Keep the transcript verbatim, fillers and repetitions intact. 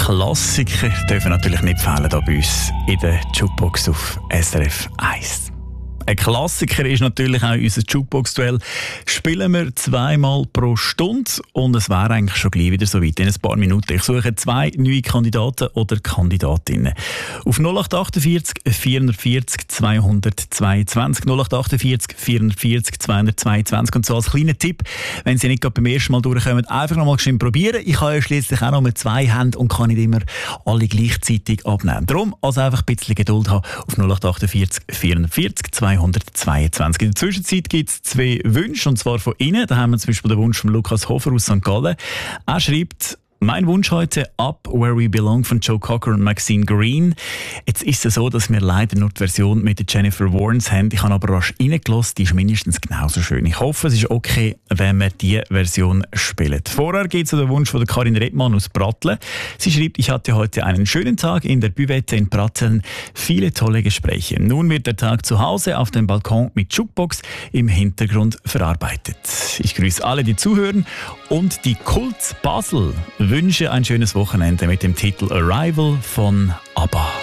Klassiker dürfen natürlich nicht fehlen hier bei uns in der Jukebox auf S R F eins. Ein Klassiker ist natürlich auch unser Jukebox-Duell. Spielen wir zweimal pro Stunde und es wäre eigentlich schon gleich wieder so weit. In ein paar Minuten. Ich suche zwei neue Kandidaten oder Kandidatinnen. Auf null acht achtundvierzig vierhundertvierzig zweihundertzweiundzwanzig null acht achtundvierzig vierhundertvierzig zweihundertzweiundzwanzig. Und so als kleiner Tipp, wenn Sie nicht gerade beim ersten Mal durchkommen, einfach noch mal geschwind probieren. Ich habe ja schliesslich auch noch mit zwei Händen und kann nicht immer alle gleichzeitig abnehmen. Darum also einfach ein bisschen Geduld haben auf null acht achtundvierzig vierhundertvierzig zweihundertzweiundzwanzig. In der Zwischenzeit gibt es zwei Wünsche, und zwar von Ihnen. Da haben wir zum Beispiel den Wunsch von Lukas Hofer aus Sankt Gallen. Er schreibt: Mein Wunsch heute Up Where We Belong von Joe Cocker und Maxine Green. Jetzt ist es so, dass wir leider nur die Version mit der Jennifer Warnes haben. Ich habe aber rasch reingelassen, die ist mindestens genauso schön. Ich hoffe, es ist okay, wenn wir diese Version spielen. Vorher geht es um den Wunsch von der Karin Redmann aus Pratteln. Sie schreibt: Ich hatte heute einen schönen Tag in der Büvette in Pratteln. Viele tolle Gespräche. Nun wird der Tag zu Hause auf dem Balkon mit Jukebox im Hintergrund verarbeitet. Ich grüße alle, die zuhören, und die Kult Basel wünsche ein schönes Wochenende mit dem Titel Arrival von ABBA.